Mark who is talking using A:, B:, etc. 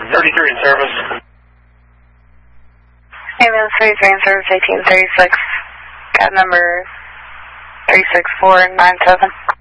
A: 33 in service.
B: Ambulance 33 in service, 1836, cab number 36497.